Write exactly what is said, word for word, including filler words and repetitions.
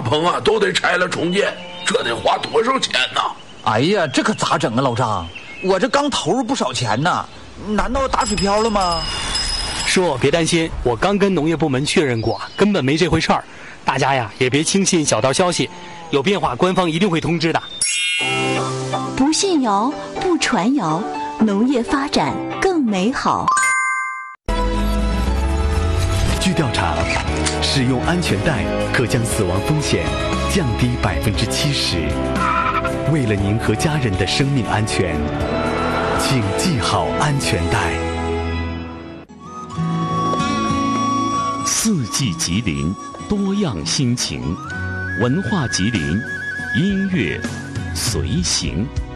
棚啊都得拆了重建，这得花多少钱呢？ 哎呀，这可咋整啊，老张？我这刚投入不少钱呢，难道打水漂了吗？ 叔，别担心，我刚跟农业部门确认过，根本没这回事儿。大家呀，也别轻信小道消息，有变化官方一定会通知的。 不信谣，不传谣，农业发展更美好。 据调查，使用安全带可将死亡风险降低百分之七十。为了您和家人的生命安全，请系好安全带。 四季吉林，多样心情，文化吉林，音乐随行。